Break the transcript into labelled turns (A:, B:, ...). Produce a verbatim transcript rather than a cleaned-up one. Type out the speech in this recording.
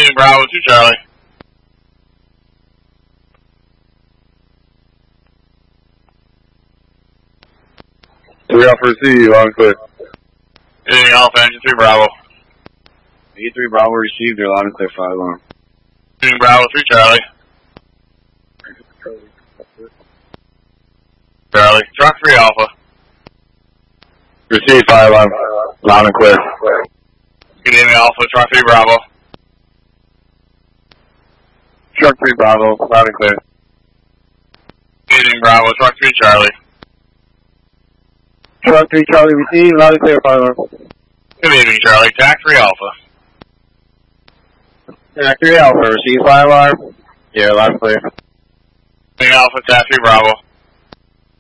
A: Good evening, Bravo, two Charlie.
B: three Alpha, receive you, loud and clear.
A: Good evening, Alpha, engine three Bravo.
B: E three Bravo received, you're loud and clear, five alarm.
A: Good evening, Bravo, three Charlie. Charlie, truck three Alpha.
B: Receive, five alarm, loud and clear.
A: Good evening, Alpha, truck three Bravo.
B: Truck three Bravo, loud and clear.
A: Good evening, Bravo, truck three Charlie.
B: Truck three Charlie, receive, loud and clear, five alarm.
A: Good evening, Charlie, tack three Alpha.
B: Tack three Alpha, receive, five alarm. Yeah, loud and clear.
A: Good evening, Alpha, tack three Bravo.